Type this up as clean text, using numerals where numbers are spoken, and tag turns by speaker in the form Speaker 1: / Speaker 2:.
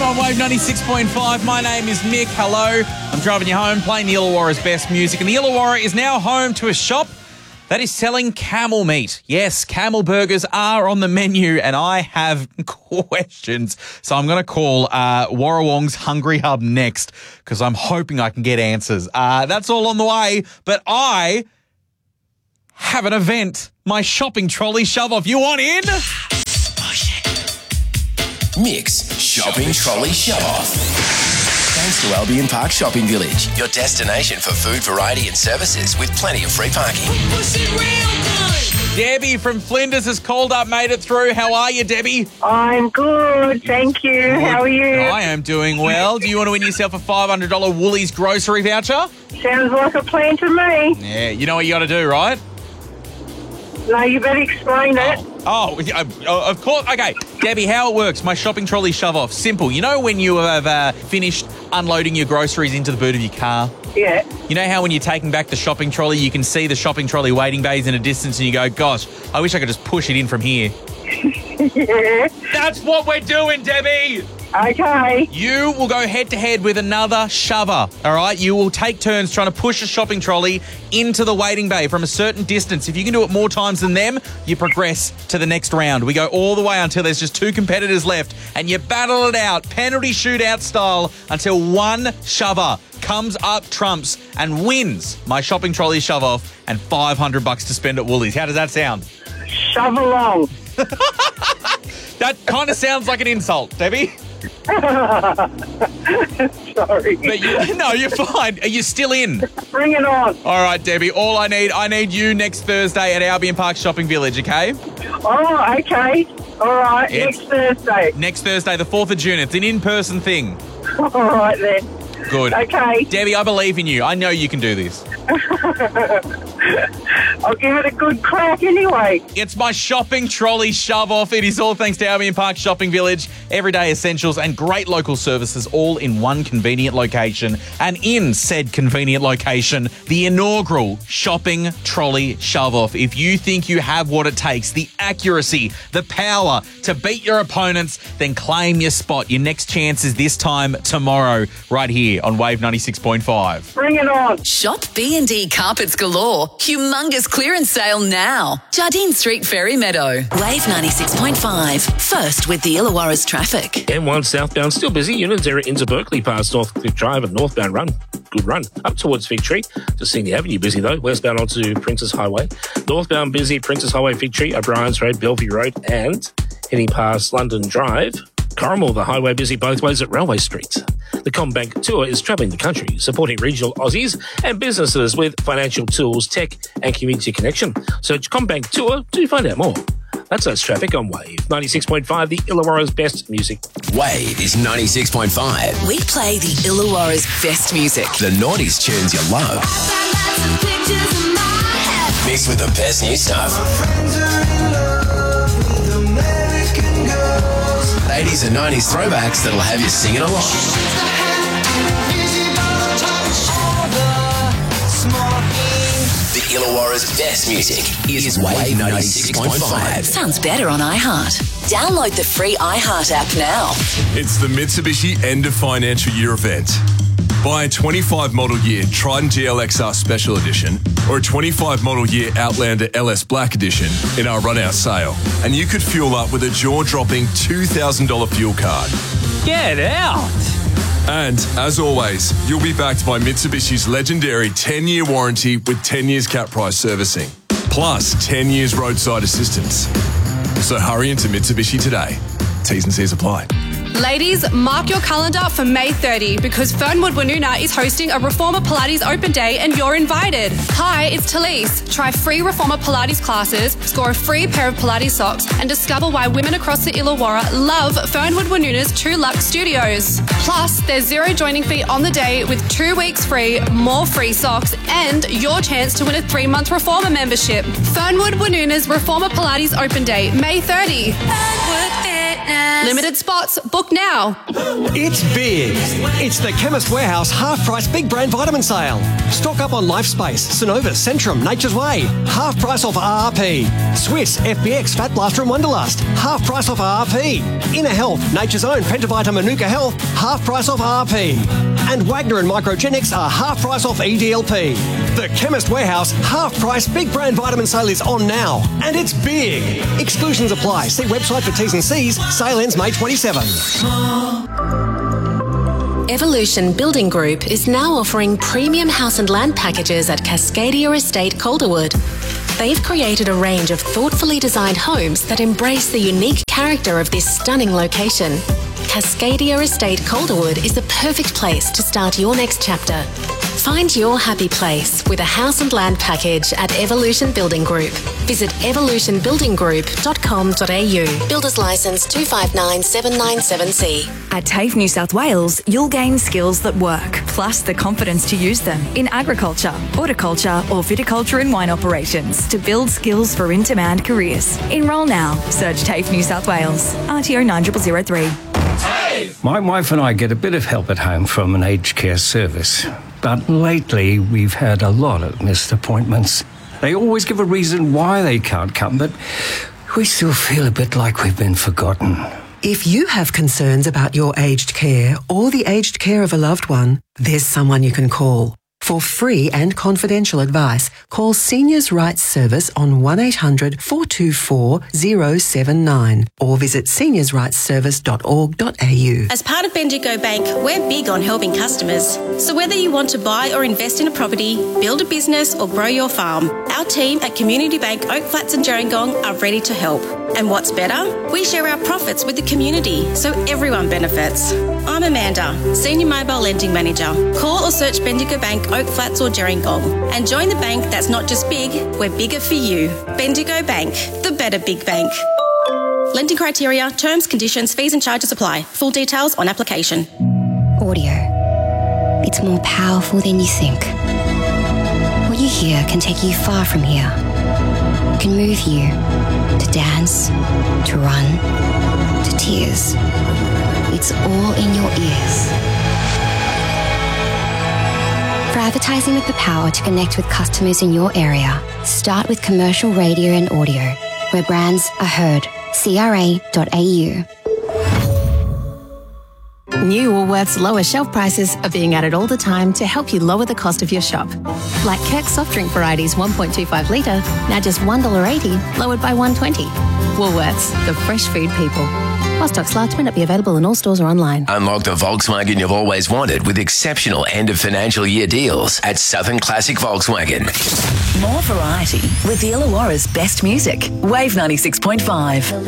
Speaker 1: on Wave 96.5. My name is Mick. Hello. I'm driving you home, playing the Illawarra's best music. And the Illawarra is now home to a shop that is selling camel meat. Yes, camel burgers are on the menu, and I have questions. So I'm going to call Warrawong's Hungry Hub next, because I'm hoping I can get answers. That's all on the way, but I have an event. My shopping trolley shove-off. You want in?
Speaker 2: Mick's Shopping Trolley Shove-Off. Thanks to Albion Park Shopping Village, your destination for food, variety and services with plenty of free parking.
Speaker 1: Debbie from Flinders has called up, made it through. How are you, Debbie?
Speaker 3: I'm good, thank you.
Speaker 1: Good.
Speaker 3: How are you?
Speaker 1: I am doing well. Do you want to win yourself a $500 Woolies grocery voucher?
Speaker 3: Sounds like a plan to me.
Speaker 1: Yeah, you know what you got to do, right?
Speaker 3: No, you better explain it.
Speaker 1: Oh, of course. Okay, Debbie, how it works, my shopping trolley shove-off. Simple. You know when you have finished unloading your groceries into the boot of your car?
Speaker 3: Yeah.
Speaker 1: You know how when you're taking back the shopping trolley, you can see the shopping trolley waiting bays in a distance and you go, gosh, I wish I could just push it in from here.
Speaker 3: Yeah.
Speaker 1: That's what we're doing, Debbie.
Speaker 3: Okay.
Speaker 1: You will go head-to-head with another shover, all right? You will take turns trying to push a shopping trolley into the waiting bay from a certain distance. If you can do it more times than them, you progress to the next round. We go all the way until there's just two competitors left, and you battle it out, penalty shootout style, until one shover comes up trumps and wins my shopping trolley shove-off and $500 to spend at Woolies. How does that sound?
Speaker 3: Shove along.
Speaker 1: That kind of sounds like an insult, Debbie.
Speaker 3: Sorry.
Speaker 1: But no, you're fine. Are you still in?
Speaker 3: Bring it on.
Speaker 1: All right, Debbie. All I need you next Thursday at Albion Park Shopping Village, okay?
Speaker 3: Oh, okay. All right, next Thursday.
Speaker 1: Next Thursday, the 4th of June. It's an in-person thing.
Speaker 3: All right, then.
Speaker 1: Good.
Speaker 3: Okay.
Speaker 1: Debbie, I believe in you. I know you can do this.
Speaker 3: I'll give it a good crack anyway.
Speaker 1: It's my shopping trolley shove-off. It is all thanks to Albion Park Shopping Village. Everyday essentials and great local services all in one convenient location. And in said convenient location, the inaugural shopping trolley shove-off. If you think you have what it takes, the accuracy, the power to beat your opponents, then claim your spot. Your next chance is this time tomorrow, right here on Wave 96.5.
Speaker 3: Bring it on.
Speaker 4: Shop B&D Carpets Galore. Humongous clearance sale now. Jardine Street, Ferry Meadow. Wave 96.5. First with the Illawarra's traffic.
Speaker 5: M1 southbound still busy. Unitary into Berkeley past Northcliffe Drive and northbound run. Good run. Up towards Fig Tree. Just Sydney Avenue busy though. Westbound onto Princess Highway. Northbound busy. Princess Highway, Fig Tree, O'Brien's Road, Bellevue Road, and heading past London Drive. Corrimal, the highway busy both ways at Railway Street. The CommBank Tour is travelling the country, supporting regional Aussies and businesses with financial tools, tech and community connection. Search CommBank Tour to find out more. That's us traffic on Wave 96.5, the Illawarra's best music.
Speaker 2: Wave is 96.5.
Speaker 4: We play the Illawarra's best music.
Speaker 2: The noughties tunes you love. Mixed with the best new stuff. 80s and 90s throwbacks that'll have you singing along. The Illawarra's best music is Wave 96.5.
Speaker 4: Sounds better on iHeart. Download the free iHeart app now.
Speaker 6: It's the Mitsubishi End of Financial Year event. Buy a 25 model year Triton GLXR Special Edition or a 25 model year Outlander LS Black Edition in our run-out sale, and you could fuel up with a jaw-dropping $2,000 fuel card.
Speaker 1: Get out!
Speaker 6: And, as always, you'll be backed by Mitsubishi's legendary 10-year warranty with 10 years cap price servicing, plus 10 years roadside assistance. So hurry into Mitsubishi today. T's and C's apply.
Speaker 7: Ladies, mark your calendar for May 30 because Fernwood Woonona is hosting a Reformer Pilates Open Day and you're invited. Hi, it's Talise. Try free Reformer Pilates classes, score a free pair of Pilates socks and discover why women across the Illawarra love Fernwood Woonona's 2 Luxe Studios. Plus, there's 0 joining fee on the day with 2 weeks free, more free socks and your chance to win a 3-month Reformer membership. Fernwood Woonona's Reformer Pilates Open Day, May 30.
Speaker 8: Fernwood Fitness.
Speaker 7: Limited spots. Book now.
Speaker 8: It's big. It's the Chemist Warehouse half-price big brand vitamin sale. Stock up on Lifespace, Synovus, Centrum, Nature's Way. Half price off RRP. Swiss, FBX, Fat Blaster and Wonderlust. Half price off RRP. Inner Health, Nature's Own, Pentavita Manuka Health. Half price off RRP. And Wagner and Microgenics are half price off EDLP. The Chemist Warehouse half-price big brand vitamin sale is on now. And it's big. Exclusions apply. See website for T's and C's. Sale ends May 27.
Speaker 9: Evolution Building Group is now offering premium house and land packages at Cascadia Estate, Calderwood. They've created a range of thoughtfully designed homes that embrace the unique character of this stunning location. Cascadia Estate, Calderwood is the perfect place to start your next chapter. Find your happy place with a house and land package at Evolution Building Group. Visit evolutionbuildinggroup.com.au. Builders Licence 259797C.
Speaker 10: At TAFE New South Wales, you'll gain skills that work, plus the confidence to use them in agriculture, horticulture or viticulture and wine operations to build skills for in-demand careers. Enrol now. Search TAFE New South Wales. RTO 9003.
Speaker 11: My wife and I get a bit of help at home from an aged care service. But lately, we've had a lot of missed appointments. They always give a reason why they can't come, but we still feel a bit like we've been forgotten.
Speaker 12: If you have concerns about your aged care or the aged care of a loved one, there's someone you can call. For free and confidential advice, call Seniors' Rights Service on 1800 424 079 or visit seniorsrightsservice.org.au.
Speaker 13: As part of Bendigo Bank, we're big on helping customers. So whether you want to buy or invest in a property, build a business or grow your farm, our team at Community Bank Oak Flats and Gerringong are ready to help. And what's better? We share our profits with the community, so everyone benefits. I'm Amanda, Senior Mobile Lending Manager. Call or search Bendigo Bank Oak Flats or Gerringong and join the bank that's not just big, we're bigger for you. Bendigo Bank, the better big bank. Lending criteria, terms, conditions, fees and charges apply. Full details on application.
Speaker 14: Audio. It's more powerful than you think. What you hear can take you far from here. It can move you to dance, to run, to tears. It's all in your ears. For advertising with the power to connect with customers in your area, start with commercial radio and audio, where brands are heard. CRA.au.
Speaker 15: New Woolworths lower shelf prices are being added all the time to help you lower the cost of your shop. Like Kirk soft drink varieties 1.25 litre, now just $1.80, lowered by $1.20. Woolworths, the fresh food people. While stocks last, may not be available in all stores or online.
Speaker 2: Unlock the Volkswagen you've always wanted with exceptional end of financial year deals at Southern Classic Volkswagen.
Speaker 4: More variety with the Illawarra's best music. Wave 96.5.